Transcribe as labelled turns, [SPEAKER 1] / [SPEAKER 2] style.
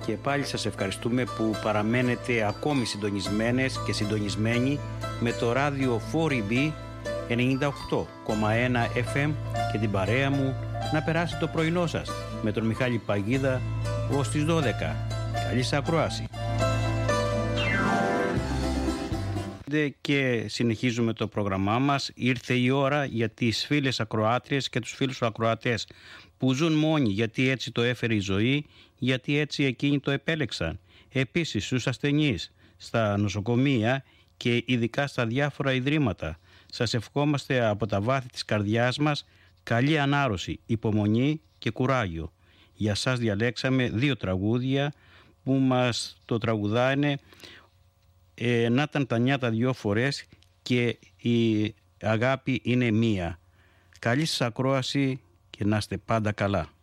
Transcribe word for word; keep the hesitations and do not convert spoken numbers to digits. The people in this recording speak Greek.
[SPEAKER 1] Και πάλι σας ευχαριστούμε που παραμένετε ακόμη συντονισμένες και συντονισμένοι με το ράδιο φορ ι μπι ενενήντα οκτώ κόμμα ένα εφ εμ και την παρέα μου να περάσει το πρωινό σας με τον Μιχάλη Παγίδα ως τις δώδεκα. Καλή σας ακρόαση. Και συνεχίζουμε το πρόγραμμά μας. Ήρθε η ώρα για τις φίλες ακροάτριες και τους φίλους ακροατές που ζουν μόνοι γιατί έτσι το έφερε η ζωή, γιατί έτσι εκείνοι το επέλεξαν. Επίσης στους ασθενείς, στα νοσοκομεία και ειδικά στα διάφορα ιδρύματα. Σας ευχόμαστε από τα βάθη της καρδιάς μας καλή ανάρρωση, υπομονή και κουράγιο. Για σας διαλέξαμε δύο τραγούδια που μας το τραγουδάνε ε, να ήταν τα νιάτα δυο φορές και η αγάπη είναι μία. Καλή σας ακρόαση και να είστε πάντα καλά.